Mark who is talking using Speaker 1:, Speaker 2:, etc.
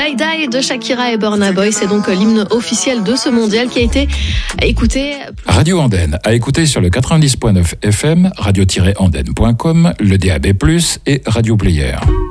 Speaker 1: Die Die de Shakira et Burna Boy, c'est donc l'hymne officiel de ce mondial qui a été écouté.
Speaker 2: Radio Andenne à écouter sur le 90.9 FM, radio-andenne.com, le DAB+, et Radio Player.